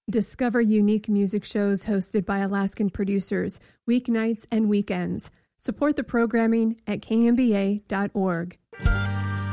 Discover unique music shows hosted by Alaskan producers, weeknights and weekends. Support the programming at kmba.org.